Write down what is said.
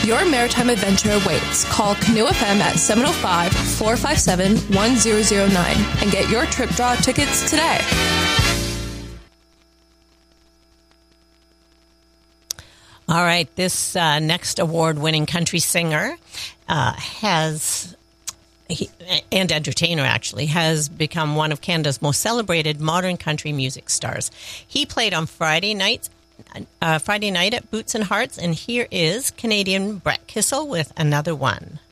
Your maritime adventure awaits. Call Canoe FM at 705-457-1009 and get your trip draw tickets today. All right, this next award-winning country singer and entertainer, actually, has become one of Canada's most celebrated modern country music stars. He played on Friday night at Boots and Hearts, and here is Canadian Brett Kissel with Another One.